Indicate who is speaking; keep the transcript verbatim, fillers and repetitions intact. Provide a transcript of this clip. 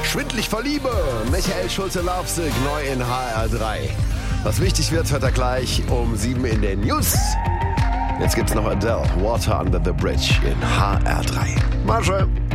Speaker 1: Schwindlig vor Liebe. Michael Schulze-Lovesick neu in H R drei. Was wichtig wird, hört er gleich um sieben in den News. Jetzt gibt's noch Adele, Water Under the Bridge in H R drei. Marge.